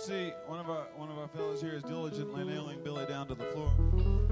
see one of our fellows here is diligently nailing Billy down to the floor.